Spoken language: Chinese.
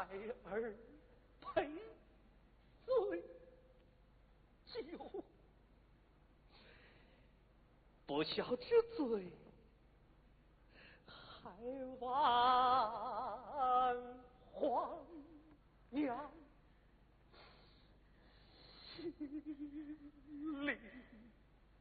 儿赔罪疚，不孝之罪，还望皇娘心领。